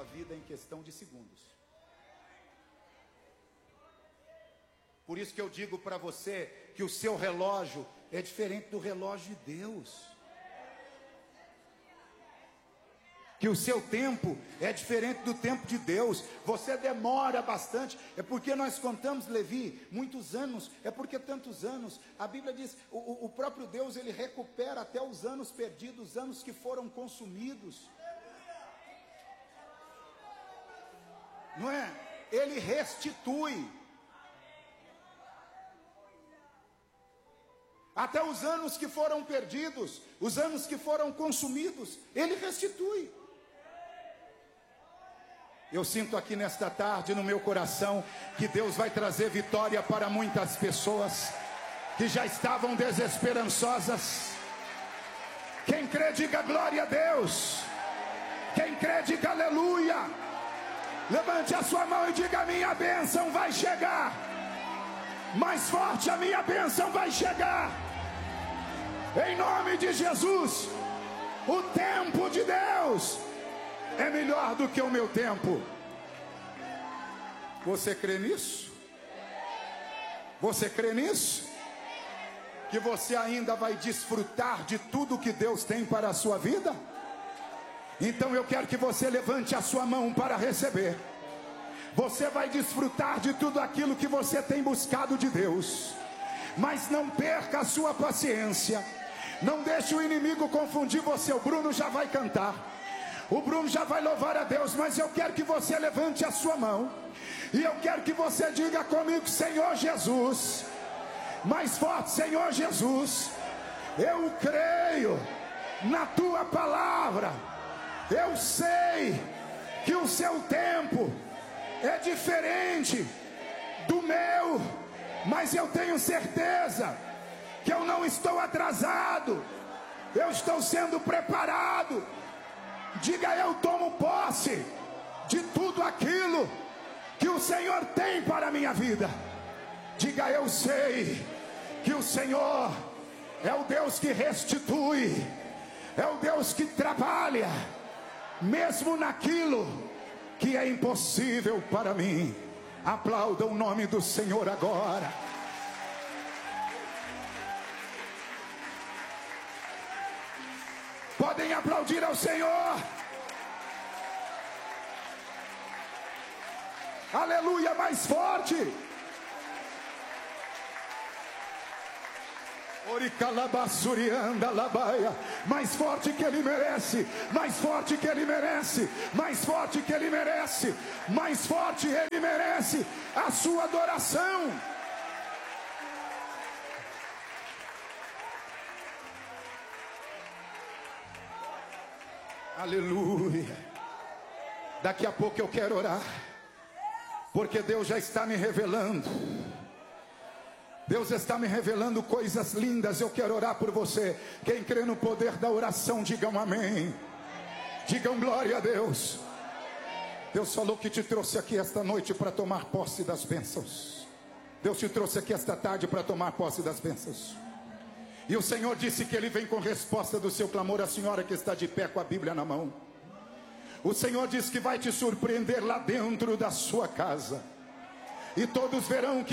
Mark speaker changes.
Speaker 1: vida em questão de segundos. Por isso que eu digo para você que o seu relógio é diferente do relógio de Deus. Que o seu tempo é diferente do tempo de Deus. Você demora bastante. É porque nós contamos, Levi, muitos anos. É porque tantos anos. A Bíblia diz, o próprio Deus, ele recupera até os anos perdidos, os anos que foram consumidos. Não é? Ele restitui. Até os anos que foram perdidos, os anos que foram consumidos, ele restitui. Eu sinto aqui nesta tarde no meu coração que Deus vai trazer vitória para muitas pessoas que já estavam desesperançosas. Quem crê, diga glória a Deus. Quem crê, diga aleluia. Levante a sua mão e diga: a minha bênção vai chegar. Mais forte, a minha bênção vai chegar. Em nome de Jesus. O tempo de Deus é melhor do que o meu tempo. Você crê nisso? Você crê nisso? Que você ainda vai desfrutar de tudo que Deus tem para a sua vida? Então eu quero que você levante a sua mão para receber. Você vai desfrutar de tudo aquilo que você tem buscado de Deus. Mas não perca a sua paciência. Não deixe o inimigo confundir você. O Bruno já vai cantar. O Bruno já vai louvar a Deus. Mas eu quero que você levante a sua mão. E eu quero que você diga comigo: Senhor Jesus. Mais forte: Senhor Jesus. Eu creio na tua palavra. Eu sei que o seu tempo é diferente do meu, mas eu tenho certeza que eu não estou atrasado, eu estou sendo preparado. Diga: eu tomo posse de tudo aquilo que o Senhor tem para a minha vida. Diga: eu sei que o Senhor é o Deus que restitui, é o Deus que trabalha, mesmo naquilo que é impossível para mim. Aplauda o nome do Senhor agora. Podem aplaudir ao Senhor. Aleluia, mais forte. Mais forte que ele merece, mais forte que ele merece, mais forte que ele merece, mais forte ele merece a sua adoração. Aleluia. Daqui a pouco eu quero orar, porque Deus já está me revelando. Deus está me revelando coisas lindas. Eu quero orar por você. Quem crê no poder da oração, digam amém. Digam glória a Deus. Deus falou que te trouxe aqui esta noite para tomar posse das bênçãos. Deus te trouxe aqui esta tarde para tomar posse das bênçãos. E o Senhor disse que Ele vem com resposta do seu clamor. A senhora que está de pé com a Bíblia na mão, o Senhor disse que vai te surpreender lá dentro da sua casa. E todos verão que